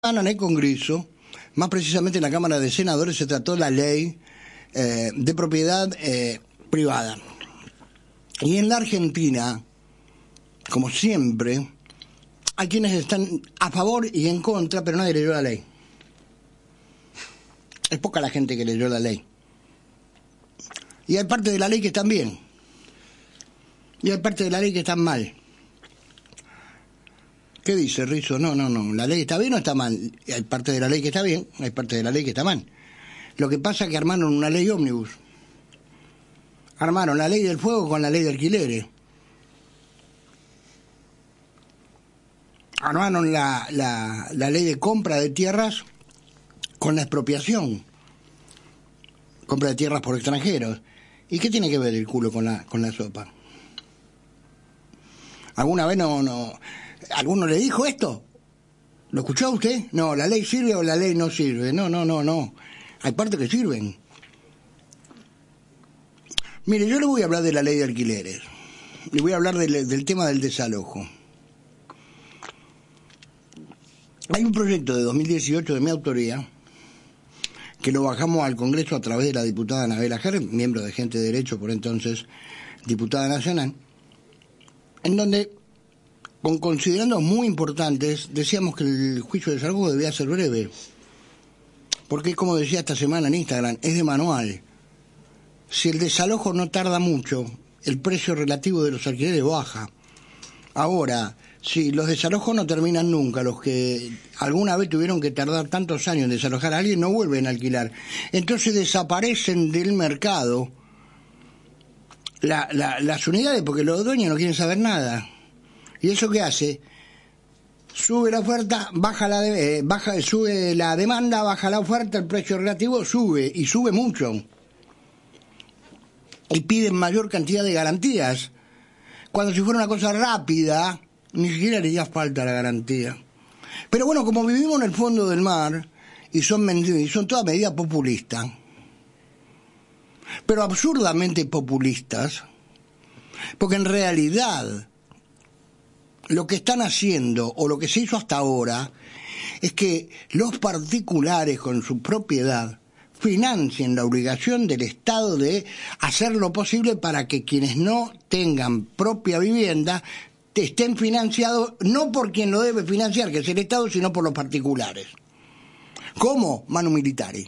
En el Congreso, más precisamente en la Cámara de Senadores, se trató la ley de propiedad privada. Y en la Argentina, como siempre, hay quienes están a favor y en contra, pero nadie leyó la ley. Es poca la gente que leyó la ley. Y hay parte de la ley que están bien. Y hay parte de la ley que están mal. ¿Qué dice Rizzo? No, ¿la ley está bien o está mal? Hay parte de la ley que está bien, hay parte de la ley que está mal. Lo que pasa es que armaron una ley ómnibus. Armaron la ley del fuego con la ley de alquileres. Armaron la ley de compra de tierras con la expropiación. Compra de tierras por extranjeros. ¿Y qué tiene que ver el culo con la sopa? ¿Alguna vez ¿alguno le dijo esto? ¿Lo escuchó usted? No, ¿la ley sirve o la ley no sirve? No. Hay partes que sirven. Mire, yo le voy a hablar de la ley de alquileres. Le voy a hablar del tema del desalojo. Hay un proyecto de 2018 de mi autoría, que lo bajamos al Congreso a través de la diputada Anabela Ajer, miembro de Gente de Derecho, por entonces diputada nacional, en donde, con considerandos muy importantes, decíamos que el juicio de desalojo debía ser breve. Porque, como decía esta semana en Instagram, es de manual. Si el desalojo no tarda mucho, el precio relativo de los alquileres baja. Ahora, si los desalojos no terminan nunca, los que alguna vez tuvieron que tardar tantos años en desalojar a alguien no vuelven a alquilar. Entonces desaparecen del mercado las unidades porque los dueños no quieren saber nada. ¿Y eso qué hace? Sube la oferta, sube la demanda, baja la oferta, el precio relativo sube, y sube mucho. Y piden mayor cantidad de garantías. Cuando si fuera una cosa rápida, ni siquiera le haría falta la garantía. Pero bueno, como vivimos en el fondo del mar, y son todas medidas populistas, pero absurdamente populistas, porque en realidad lo que están haciendo, o lo que se hizo hasta ahora, es que los particulares con su propiedad financien la obligación del Estado de hacer lo posible para que quienes no tengan propia vivienda estén financiados, no por quien lo debe financiar, que es el Estado, sino por los particulares. ¿Cómo? Manu militari.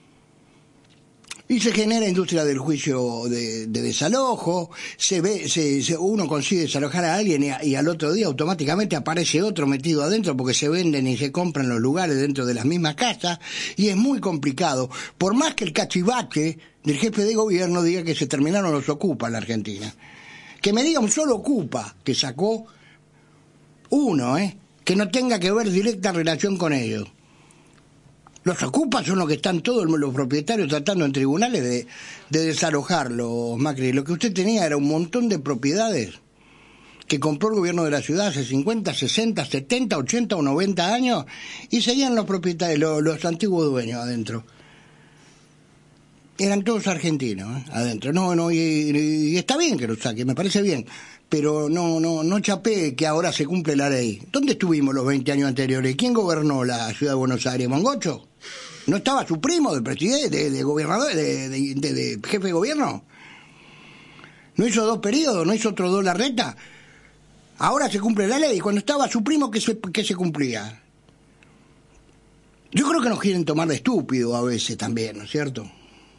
Y se genera industria del juicio de desalojo, uno consigue desalojar a alguien y al otro día automáticamente aparece otro metido adentro porque se venden y se compran los lugares dentro de las mismas casas, y es muy complicado. Por más que el cachivache del jefe de gobierno diga que se terminaron los ocupas en la Argentina. Que me diga un solo ocupa que sacó uno, que no tenga que ver directa relación con ellos. Los ocupas son los que están todos los propietarios tratando en tribunales de desalojarlos, Macri. Lo que usted tenía era un montón de propiedades que compró el gobierno de la ciudad hace 50, 60, 70, 80 o 90 años y seguían los propietarios, los antiguos dueños adentro. Eran todos argentinos, adentro. Y está bien que lo saque, me parece bien. Pero no chapé que ahora se cumple la ley. ¿Dónde estuvimos los 20 años anteriores? ¿Quién gobernó la ciudad de Buenos Aires? ¿Mongocho? ¿No estaba su primo del presidente, de gobernador, de jefe de gobierno? ¿No hizo 2 periodos? ¿No hizo otro 2 Larreta? Ahora se cumple la ley. Cuando estaba su primo, ¿qué se cumplía? Yo creo que nos quieren tomar de estúpido a veces también, ¿no es cierto?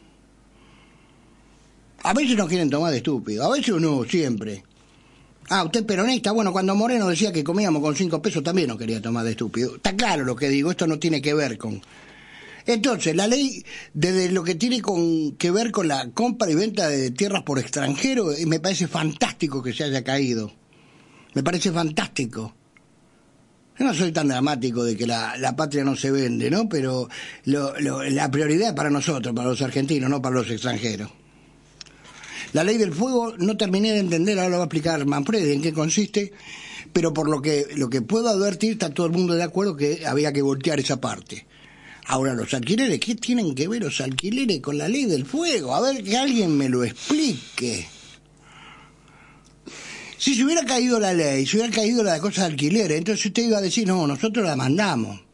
A veces nos quieren tomar de estúpido, a veces no, siempre. Usted es peronista. Bueno, cuando Moreno decía que comíamos con 5 pesos también nos quería tomar de estúpido. Está claro lo que digo, esto no tiene que ver con... Entonces, la ley, desde lo que tiene que ver con la compra y venta de tierras por extranjero, me parece fantástico que se haya caído. Me parece fantástico. Yo no soy tan dramático de que la patria no se vende, ¿no? Pero la prioridad es para nosotros, para los argentinos, no para los extranjeros. La ley del fuego no terminé de entender, ahora lo va a explicar Manfredi en qué consiste, pero por lo que puedo advertir, está todo el mundo de acuerdo que había que voltear esa parte. Ahora, los alquileres, ¿qué tienen que ver los alquileres con la ley del fuego? A ver, que alguien me lo explique. Si se hubiera caído la ley, si hubiera caído la cosa de alquileres, entonces usted iba a decir, no, nosotros la mandamos.